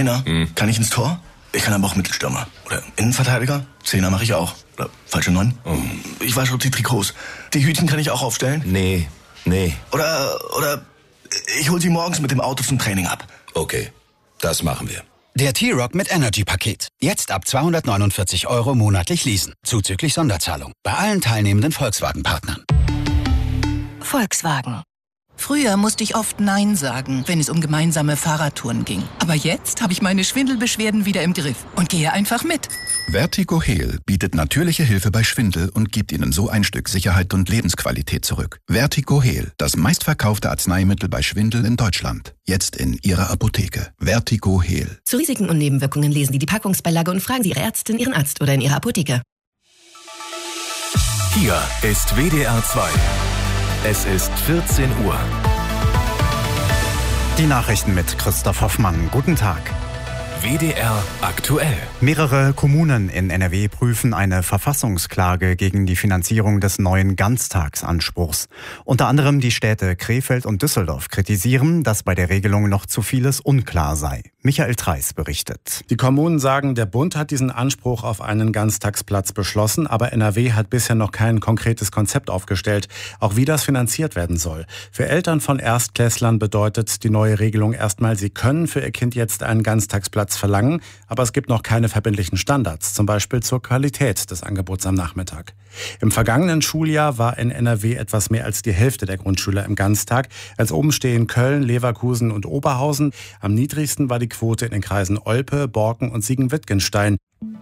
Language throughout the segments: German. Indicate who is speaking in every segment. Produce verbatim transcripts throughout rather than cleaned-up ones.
Speaker 1: Trainer.
Speaker 2: Hm.
Speaker 1: Kann ich ins Tor? Ich kann aber auch Mittelstürmer. Oder Innenverteidiger? Zehner mache ich auch. Oder falsche Neun?
Speaker 2: Oh.
Speaker 1: Ich wasche die Trikots. Die Hütchen kann ich auch aufstellen?
Speaker 2: Nee, nee.
Speaker 1: Oder, oder ich hol sie morgens mit dem Auto zum Training ab.
Speaker 2: Okay, das machen wir.
Speaker 3: Der T-Rock mit Energy-Paket. Jetzt ab zweihundertneunundvierzig Euro monatlich leasen. Zuzüglich Sonderzahlung. Bei allen teilnehmenden Volkswagen-Partnern.
Speaker 4: Volkswagen. Früher musste ich oft Nein sagen, wenn es um gemeinsame Fahrradtouren ging. Aber jetzt habe ich meine Schwindelbeschwerden wieder im Griff und gehe einfach mit.
Speaker 5: Vertigo Heal bietet natürliche Hilfe bei Schwindel und gibt Ihnen so ein Stück Sicherheit und Lebensqualität zurück. Vertigo Heal, das meistverkaufte Arzneimittel bei Schwindel in Deutschland. Jetzt in Ihrer Apotheke. Vertigo Heal.
Speaker 6: Zu Risiken und Nebenwirkungen lesen Sie die Packungsbeilage und fragen Sie Ihre Ärztin, Ihren Arzt oder in Ihrer Apotheke.
Speaker 7: Hier ist W D R zwei. Es ist vierzehn Uhr.
Speaker 8: Die Nachrichten mit Christoph Hoffmann. Guten Tag.
Speaker 7: W D R aktuell.
Speaker 8: Mehrere Kommunen in N R W prüfen eine Verfassungsklage gegen die Finanzierung des neuen Ganztagsanspruchs. Unter anderem die Städte Krefeld und Düsseldorf kritisieren, dass bei der Regelung noch zu vieles unklar sei. Michael Treis berichtet.
Speaker 9: Die Kommunen sagen, der Bund hat diesen Anspruch auf einen Ganztagsplatz beschlossen, aber N R W hat bisher noch kein konkretes Konzept aufgestellt, auch wie das finanziert werden soll. Für Eltern von Erstklässlern bedeutet die neue Regelung erstmal, sie können für ihr Kind jetzt einen Ganztagsplatz verlangen, aber es gibt noch keine verbindlichen Standards, zum Beispiel zur Qualität des Angebots am Nachmittag. Im vergangenen Schuljahr war in N R W etwas mehr als die Hälfte der Grundschüler im Ganztag. Als oben stehen Köln, Leverkusen und Oberhausen. Am niedrigsten war die Quote in den Kreisen Olpe, Borken und Siegen-Wittgenstein.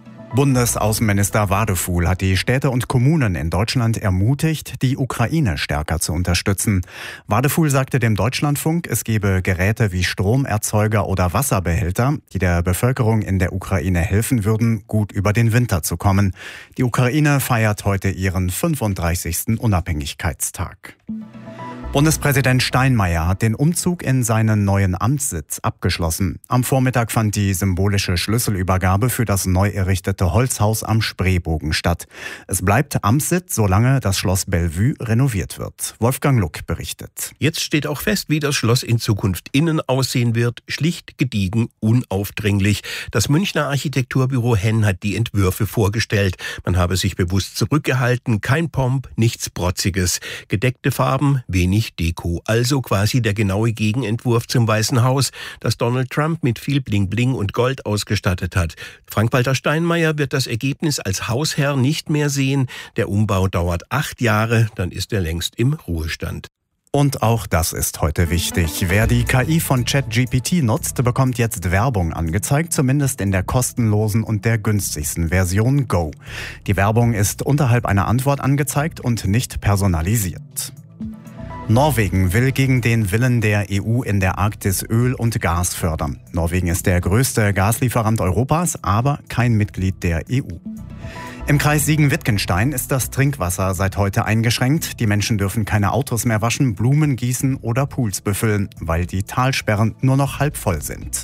Speaker 8: Bundesaußenminister Wadefuhl hat die Städte und Kommunen in Deutschland ermutigt, die Ukraine stärker zu unterstützen. Wadefuhl sagte dem Deutschlandfunk, es gebe Geräte wie Stromerzeuger oder Wasserbehälter, die der Bevölkerung in der Ukraine helfen würden, gut über den Winter zu kommen. Die Ukraine feiert heute ihren fünfunddreißigsten Unabhängigkeitstag. Bundespräsident Steinmeier hat den Umzug in seinen neuen Amtssitz abgeschlossen. Am Vormittag fand die symbolische Schlüsselübergabe für das neu errichtete Holzhaus am Spreebogen statt. Es bleibt Amtssitz, solange das Schloss Bellevue renoviert wird. Wolfgang Luck berichtet.
Speaker 10: Jetzt steht auch fest, wie das Schloss in Zukunft innen aussehen wird. Schlicht, gediegen, unaufdringlich. Das Münchner Architekturbüro Henn hat die Entwürfe vorgestellt. Man habe sich bewusst zurückgehalten. Kein Pomp, nichts Protziges. Gedeckte Farben, wenig Deko, also quasi der genaue Gegenentwurf zum Weißen Haus, das Donald Trump mit viel Bling-Bling und Gold ausgestattet hat. Frank-Walter Steinmeier wird das Ergebnis als Hausherr nicht mehr sehen. Der Umbau dauert acht Jahre, dann ist er längst im Ruhestand.
Speaker 8: Und auch das ist heute wichtig. Wer die K I von ChatGPT nutzt, bekommt jetzt Werbung angezeigt, zumindest in der kostenlosen und der günstigsten Version Go. Die Werbung ist unterhalb einer Antwort angezeigt und nicht personalisiert. Norwegen will gegen den Willen der E U in der Arktis Öl und Gas fördern. Norwegen ist der größte Gaslieferant Europas, aber kein Mitglied der E U. Im Kreis Siegen-Wittgenstein ist das Trinkwasser seit heute eingeschränkt. Die Menschen dürfen keine Autos mehr waschen, Blumen gießen oder Pools befüllen, weil die Talsperren nur noch halb voll sind.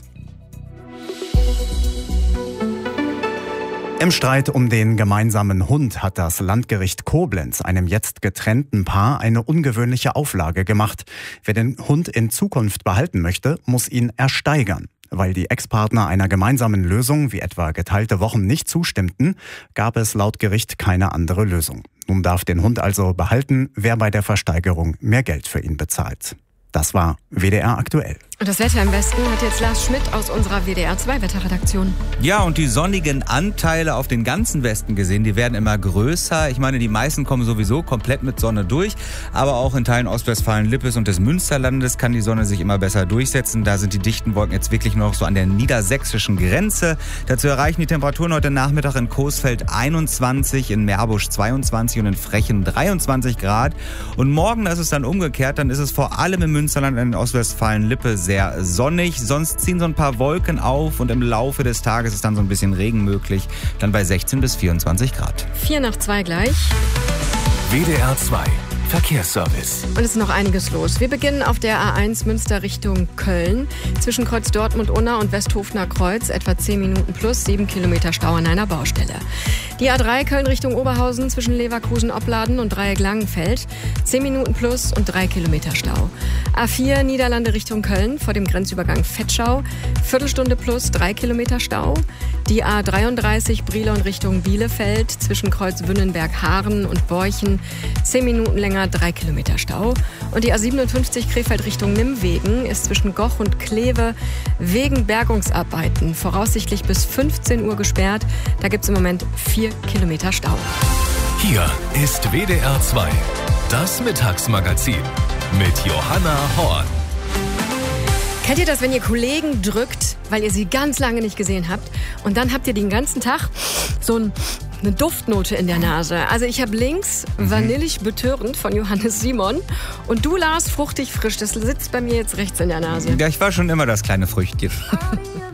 Speaker 8: Im Streit um den gemeinsamen Hund hat das Landgericht Koblenz einem jetzt getrennten Paar eine ungewöhnliche Auflage gemacht. Wer den Hund in Zukunft behalten möchte, muss ihn ersteigern. Weil die Ex-Partner einer gemeinsamen Lösung, wie etwa geteilte Wochen, nicht zustimmten, gab es laut Gericht keine andere Lösung. Nun darf den Hund also behalten, wer bei der Versteigerung mehr Geld für ihn bezahlt. Das war W D R aktuell.
Speaker 11: Und das Wetter im Westen hat jetzt Lars Schmidt aus unserer W D R zwei Wetterredaktion.
Speaker 12: Ja, und die sonnigen Anteile auf den ganzen Westen gesehen, die werden immer größer. Ich meine, die meisten kommen sowieso komplett mit Sonne durch. Aber auch in Teilen Ostwestfalen-Lippes und des Münsterlandes kann die Sonne sich immer besser durchsetzen. Da sind die dichten Wolken jetzt wirklich noch so an der niedersächsischen Grenze. Dazu erreichen die Temperaturen heute Nachmittag in Coesfeld einundzwanzig, in Meerbusch zweiundzwanzig und in Frechen dreiundzwanzig Grad. Und morgen, das ist dann umgekehrt, dann ist es vor allem im Münsterland und in Ostwestfalen-Lippe sehr sonnig. Sonst ziehen so ein paar Wolken auf und im Laufe des Tages ist dann so ein bisschen Regen möglich. Dann bei sechzehn bis vierundzwanzig Grad.
Speaker 11: Vier nach zwei gleich.
Speaker 7: W D R zwei. Verkehrsservice.
Speaker 11: Und es ist noch einiges los. Wir beginnen auf der A eins Münster Richtung Köln. Zwischen Kreuz Dortmund-Unna und Westhofener Kreuz etwa zehn Minuten plus sieben Kilometer Stau an einer Baustelle. Die A drei Köln Richtung Oberhausen zwischen Leverkusen-Opladen und Dreieck-Langenfeld zehn Minuten plus und drei Kilometer Stau. A vier Niederlande Richtung Köln vor dem Grenzübergang Vetschau Viertelstunde plus drei Kilometer Stau. Die A dreiunddreißig Brilon Richtung Bielefeld zwischen Kreuz Wünnenberg-Haaren und Borchen zehn Minuten länger, drei Kilometer Stau. Und die A siebenundfünfzig Krefeld Richtung Nimwegen ist zwischen Goch und Kleve wegen Bergungsarbeiten voraussichtlich bis fünfzehn Uhr gesperrt. Da gibt es im Moment vier Kilometer Stau.
Speaker 7: Hier ist W D R zwei, das Mittagsmagazin mit Johanna Horn.
Speaker 11: Kennt ihr das, wenn ihr Kollegen drückt, weil ihr sie ganz lange nicht gesehen habt und dann habt ihr den ganzen Tag so ein, eine Duftnote in der Nase? Also ich habe links vanillig betörend von Johannes Simon und du, Lars, fruchtig frisch. Das sitzt bei mir jetzt rechts in der Nase.
Speaker 12: Ja, ich war schon immer das kleine Früchtchen.